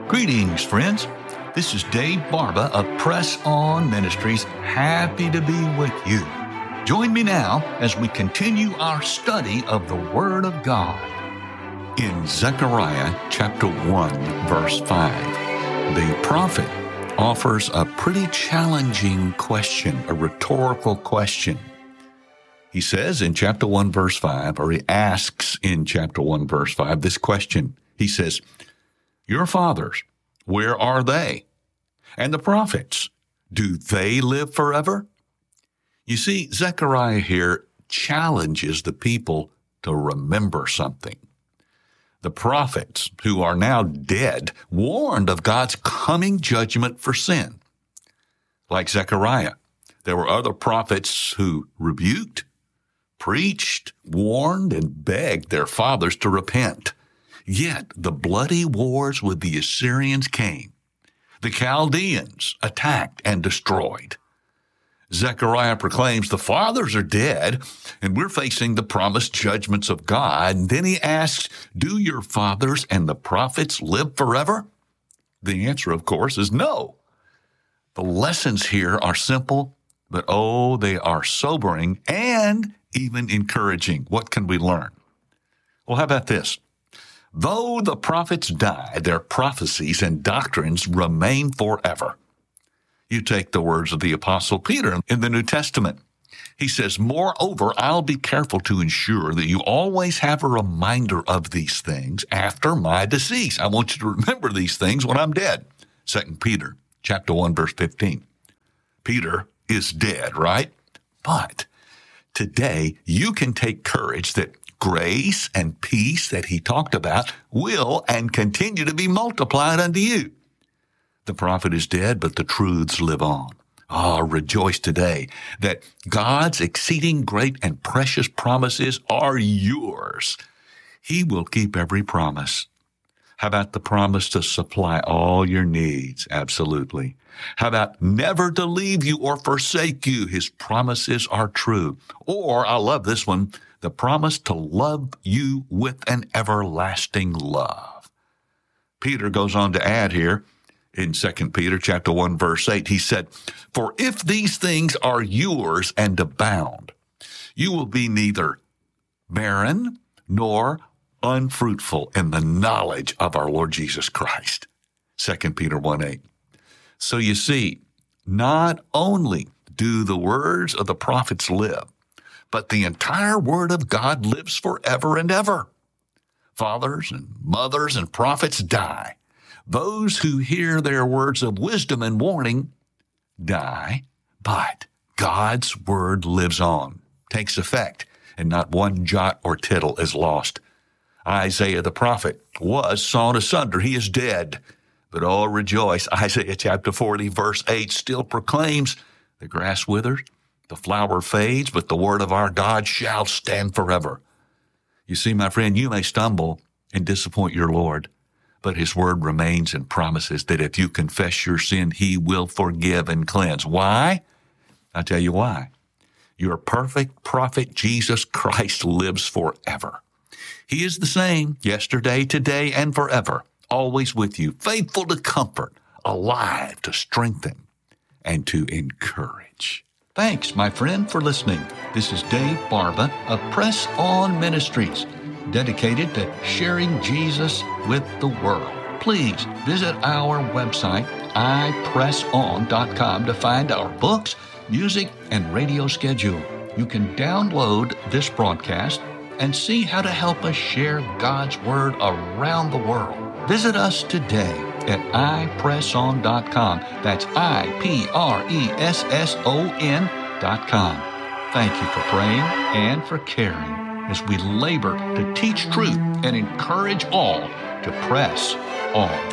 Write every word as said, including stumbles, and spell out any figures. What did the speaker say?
Greetings, friends. This is Dave Barba of Press On Ministries. Happy to be with you. Join me now as we continue our study of the Word of God. In Zechariah chapter one, verse five, the prophet offers a pretty challenging question, a rhetorical question. He says in chapter one, verse five, or he asks in chapter one, verse five, this question. He says, "Your fathers, where are they? And the prophets, do they live forever?" You see, Zechariah here challenges the people to remember something. The prophets, who are now dead, warned of God's coming judgment for sin. Like Zechariah, there were other prophets who rebuked, preached, warned, and begged their fathers to repent. Yet the bloody wars with the Assyrians came. The Chaldeans attacked and destroyed. Zechariah proclaims the fathers are dead, and we're facing the promised judgments of God. And then he asks, do your fathers and the prophets live forever? The answer, of course, is no. The lessons here are simple, but oh, they are sobering and even encouraging. What can we learn? Well, how about this? Though the prophets die, their prophecies and doctrines remain forever. You take the words of the Apostle Peter in the New Testament. He says, "Moreover, I'll be careful to ensure that you always have a reminder of these things after my decease." I want you to remember these things when I'm dead. Second Peter chapter one, verse fifteen. Peter is dead, right? But today you can take courage that grace and peace that he talked about will and continue to be multiplied unto you. The prophet is dead, but the truths live on. Ah, rejoice today that God's exceeding great and precious promises are yours. He will keep every promise. How about the promise to supply all your needs? Absolutely. How about never to leave you or forsake you? His promises are true. Or, I love this one, the promise to love you with an everlasting love. Peter goes on to add here in Second Peter chapter one, verse eight, he said, "For if these things are yours and abound, you will be neither barren nor unfruitful in the knowledge of our Lord Jesus Christ." Second Peter one eight. So you see, not only do the words of the prophets live, but the entire Word of God lives forever and ever. Fathers and mothers and prophets die. Those who hear their words of wisdom and warning die, but God's Word lives on, takes effect, and not one jot or tittle is lost. Isaiah the prophet was sawn asunder. He is dead. But oh, rejoice, Isaiah chapter forty, verse eight still proclaims, "The grass withers, the flower fades, but the word of our God shall stand forever." You see, my friend, you may stumble and disappoint your Lord, but his word remains and promises that if you confess your sin, he will forgive and cleanse. Why? I'll tell you why. Your perfect prophet, Jesus Christ, lives forever. He is the same yesterday, today, and forever, always with you, faithful to comfort, alive to strengthen, and to encourage. Thanks, my friend, for listening. This is Dave Barba of Press On Ministries, dedicated to sharing Jesus with the world. Please visit our website, i press on dot com, to find our books, music, and radio schedule. You can download this broadcast and see how to help us share God's Word around the world. Visit us today at i press on dot com. That's I P R E S S O N dot com. Thank you for praying and for caring as we labor to teach truth and encourage all to press on.